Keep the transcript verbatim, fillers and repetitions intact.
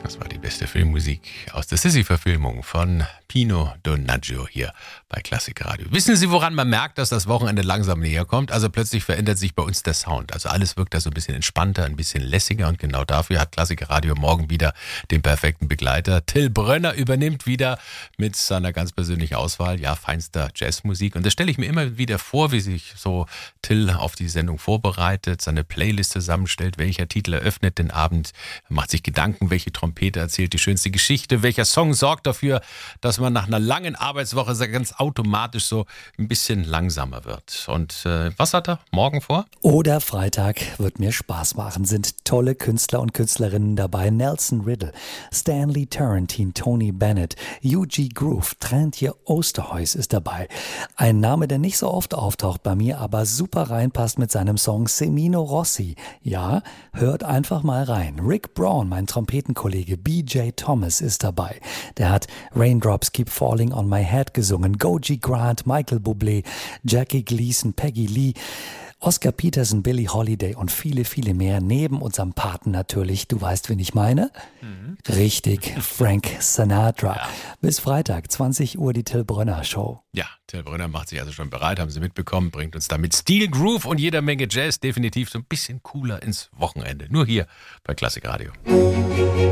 Das war die beste Filmmusik aus der Sissi-Verfilmung von Pino Donaggio hier bei Klassik Radio. Wissen Sie, woran man merkt, dass das Wochenende langsam näher kommt? Also plötzlich verändert sich bei uns der Sound. Also alles wirkt da so ein bisschen entspannter, ein bisschen lässiger und genau dafür hat Klassik Radio morgen wieder den perfekten Begleiter. Till Brönner übernimmt wieder mit seiner ganz persönlichen Auswahl, ja, feinster Jazzmusik. Und das stelle ich mir immer wieder vor, wie sich so Till auf die Sendung vorbereitet, seine Playlist zusammenstellt, welcher Titel eröffnet den Abend, macht sich Gedanken, welche Trompete erzählt die schönste Geschichte, welcher Song sorgt dafür, dass man nach einer langen Arbeitswoche ganz automatisch so ein bisschen langsamer wird. Und äh, was hat er morgen vor? Oder Freitag wird mir Spaß machen, sind tolle Künstler und Künstlerinnen dabei. Nelson Riddle, Stanley Turrentine, Tony Bennett, U G Groove, Trentje Oosterhuis ist dabei. Ein Name, der nicht so oft auftaucht bei mir, aber super reinpasst mit seinem Song Semino Rossi. Ja, hört einfach mal rein. Rick Brown, mein Trompetenkollege, B J Thomas ist dabei. Der hat Raindrops Keep Falling on My Head gesungen. Goji Grant, Michael Bublé, Jackie Gleason, Peggy Lee, Oscar Peterson, Billie Holiday und viele, viele mehr. Neben unserem Paten natürlich. Du weißt, wen ich meine? Mhm. Richtig, Frank Sinatra. Ja. Bis Freitag, zwanzig Uhr, die Till Brönner Show. Ja, Till Brönner macht sich also schon bereit, haben Sie mitbekommen, bringt uns da mit Stil, Groove und jeder Menge Jazz definitiv so ein bisschen cooler ins Wochenende. Nur hier bei Klassik Radio.